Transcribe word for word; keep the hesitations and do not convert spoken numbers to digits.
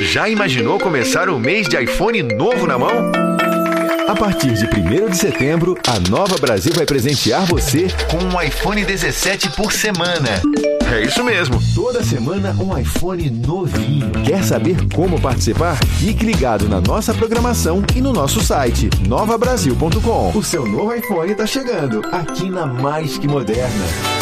Já imaginou começar o mês de iPhone novo na mão? A partir de primeiro de setembro, a Nova Brasil vai presentear você com um iPhone dezessete por semana. É isso mesmo. Toda semana um iPhone novinho. Quer saber como participar? Fique ligado na nossa programação e no nosso site nova brasil ponto com. O seu novo iPhone está chegando aqui na Mais Que Moderna.